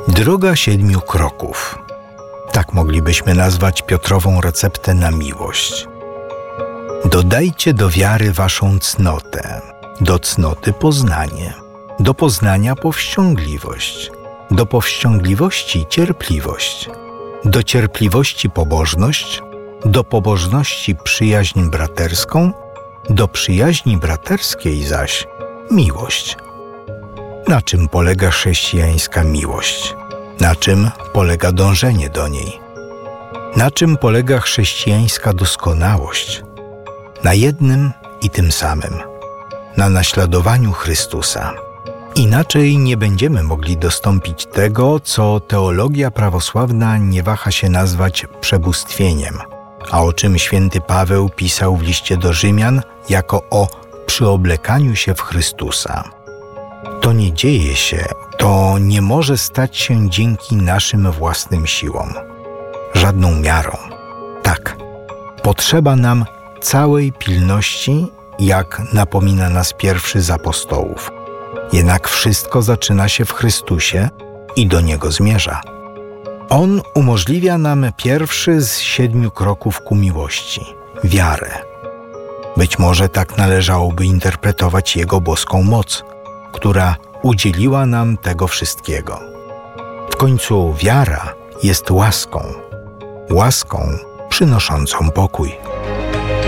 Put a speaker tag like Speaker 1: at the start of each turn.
Speaker 1: Droga 7 kroków. Tak moglibyśmy nazwać Piotrową receptę na miłość. Dodajcie do wiary waszą cnotę, do cnoty poznanie, do poznania powściągliwość, do powściągliwości cierpliwość, do cierpliwości pobożność, do pobożności przyjaźń braterską, do przyjaźni braterskiej zaś miłość. Na czym polega chrześcijańska miłość? Na czym polega dążenie do niej? Na czym polega chrześcijańska doskonałość? Na jednym i tym samym – na naśladowaniu Chrystusa. Inaczej nie będziemy mogli dostąpić tego, co teologia prawosławna nie waha się nazwać przebóstwieniem, a o czym święty Paweł pisał w liście do Rzymian jako o przyoblekaniu się w Chrystusa. To nie dzieje się, to nie może stać się dzięki naszym własnym siłom. Żadną miarą. Tak, potrzeba nam całej pilności, jak napomina nas pierwszy z apostołów. Jednak wszystko zaczyna się w Chrystusie i do Niego zmierza. On umożliwia nam pierwszy z 7 kroków ku miłości – wiarę. Być może tak należałoby interpretować Jego boską moc, która udzieliła nam tego wszystkiego. W końcu wiara jest łaską przynoszącą pokój.